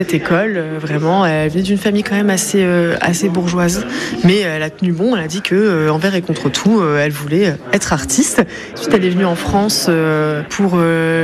Cette école, vraiment, elle vient d'une famille quand même assez bourgeoise, mais elle a tenu bon. Elle a dit que envers et contre tout, elle voulait être artiste. Ensuite, elle est venue en France pour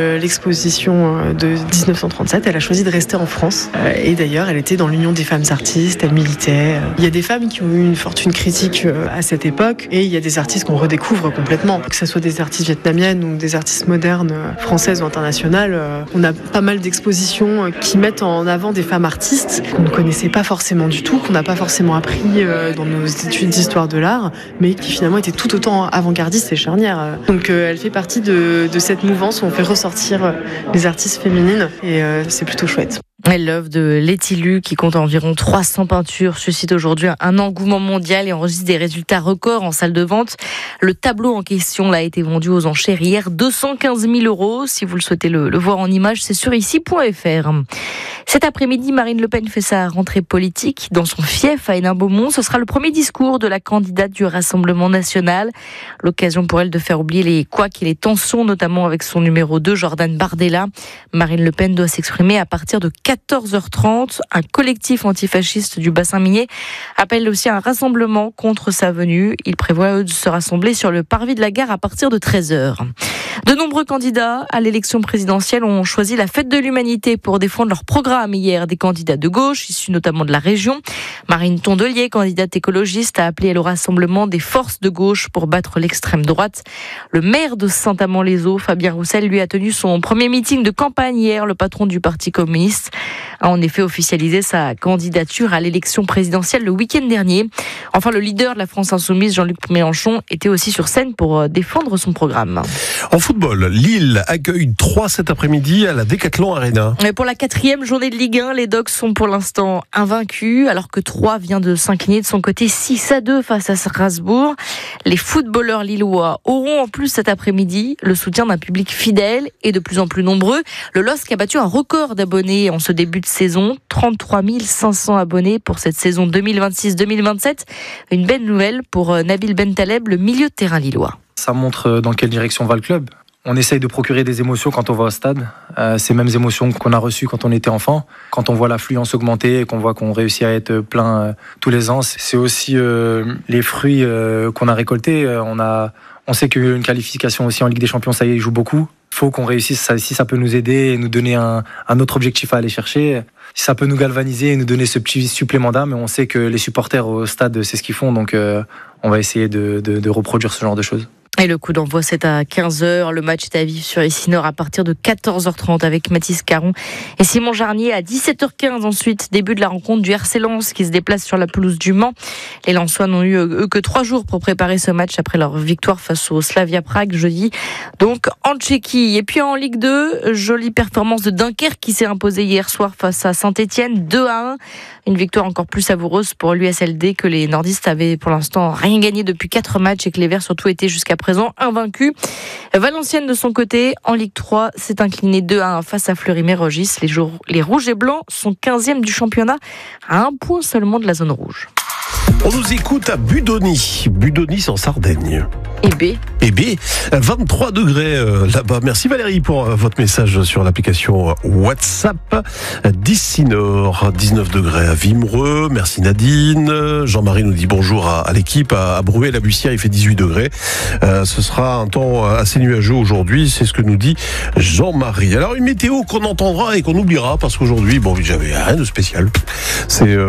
l'exposition de 1937. Elle a choisi de rester en France. Et d'ailleurs, elle était dans l'Union des femmes artistes. Elle militait. Il y a des femmes qui ont eu une fortune critique à cette époque, et il y a des artistes qu'on redécouvre complètement. Que ce soit des artistes vietnamiennes ou des artistes modernes, françaises ou internationales, on a pas mal d'expositions qui mettent en avant des femmes artistes qu'on ne connaissait pas forcément du tout, qu'on n'a pas forcément appris dans nos études d'histoire de l'art, mais qui finalement étaient tout autant avant-gardistes et charnières. Donc elle fait partie de cette mouvance où on fait ressortir les artistes féminines, et c'est plutôt chouette. L'œuvre de Letty Lu, qui compte environ 300 peintures, suscite aujourd'hui un engouement mondial et enregistre des résultats records en salle de vente. Le tableau en question a été vendu aux enchères hier 215 000 €. Si vous le souhaitez le voir en image, c'est sur ici.fr. Cet après-midi, Marine Le Pen fait sa rentrée politique dans son fief à Hénin-Beaumont. Ce sera le premier discours de la candidate du Rassemblement national. L'occasion pour elle de faire oublier les couacs et les tensions, notamment avec son numéro 2, Jordan Bardella. Marine Le Pen doit s'exprimer à partir de 14h30. Un collectif antifasciste du bassin minier appelle aussi un rassemblement contre sa venue. Il prévoit de se rassembler sur le parvis de la gare à partir de 13h. De nombreux candidats à l'élection présidentielle ont choisi la fête de l'humanité pour défendre leur programme hier. Des candidats de gauche, issus notamment de la région. Marine Tondelier, candidate écologiste, a appelé au rassemblement des forces de gauche pour battre l'extrême droite. Le maire de Saint-Amand-les-Eaux, Fabien Roussel, lui a tenu son premier meeting de campagne hier. Le patron du Parti communiste a en effet officialisé sa candidature à l'élection présidentielle le week-end dernier. Enfin, le leader de la France insoumise, Jean-Luc Mélenchon, était aussi sur scène pour défendre son programme. En football, Lille accueille 3 cet après-midi à la Decathlon Arena. Et pour la 4e journée de Ligue 1, les Dogs sont pour l'instant invaincus, alors que 3 vient de s'incliner de son côté 6-2 face à Strasbourg. Les footballeurs lillois auront en plus cet après-midi le soutien d'un public fidèle et de plus en plus nombreux. Le LOSC a battu un record d'abonnés en ce début de saison, 33 500 abonnés pour cette saison 2026-2027. Une belle nouvelle pour Nabil Bentaleb, le milieu de terrain lillois. Ça montre dans quelle direction va le club. On essaye de procurer des émotions quand on va au stade. Ces mêmes émotions qu'on a reçues quand on était enfant. Quand on voit l'affluence augmenter et qu'on voit qu'on réussit à être plein tous les ans, c'est aussi les fruits qu'on a récoltés. On sait qu'une qualification aussi en Ligue des Champions, ça y est, il joue beaucoup. Il faut qu'on réussisse. Si ça peut nous aider et nous donner un autre objectif à aller chercher, si ça peut nous galvaniser et nous donner ce petit supplément d'âme, on sait que les supporters au stade, c'est ce qu'ils font. Donc on va essayer de reproduire ce genre de choses. Et le coup d'envoi, c'est à 15h. Le match est à vivre sur ici Nord à partir de 14h30 avec Mathis Caron et Simon Jarnier. À 17h15 ensuite, début de la rencontre du RC Lens qui se déplace sur la pelouse du Mans. Les Lensois n'ont eu que 3 jours pour préparer ce match après leur victoire face au Slavia Prague jeudi, donc en Tchéquie. Et puis en Ligue 2, jolie performance de Dunkerque qui s'est imposée hier soir face à Saint-Etienne, 2-1. Une victoire encore plus savoureuse pour l'USLD que les nordistes avaient pour l'instant rien gagné depuis 4 matchs et que les Verts surtout étaient jusqu'à présent invaincus. Valenciennes de son côté, en Ligue 3, s'est incliné 2-1 face à Fleury-Mérogis. Les Rouges et Blancs sont 15e du championnat à 1 point seulement de la zone rouge. On nous écoute à Budoni. Budoni, c'est en Sardaigne. Et B, 23 degrés là-bas. Merci Valérie pour votre message sur l'application WhatsApp. D'ici Nord, 19 degrés à Vimereux. Merci Nadine. Jean-Marie nous dit bonjour à l'équipe. À Bruay-la-Bussière, il fait 18 degrés. Ce sera un temps assez nuageux aujourd'hui. C'est ce que nous dit Jean-Marie. Alors une météo qu'on entendra et qu'on oubliera parce qu'aujourd'hui, j'avais rien de spécial. C'est...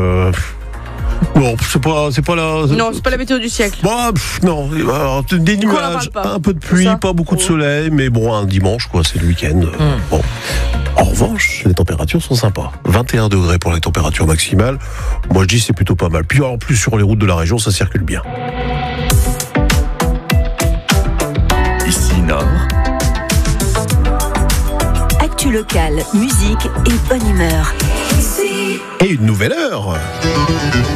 Bon, c'est pas la... Non, c'est pas la météo du siècle. Non. Alors, des nuages, un peu de pluie, pas beaucoup de soleil, mais un dimanche, quoi, c'est le week-end. Bon. En revanche, les températures sont sympas. 21 degrés pour les températures maximales. Moi, je dis c'est plutôt pas mal. Puis en plus, sur les routes de la région, ça circule bien. Ici Nord. Actu locale, musique et bonne humeur. Et une nouvelle heure.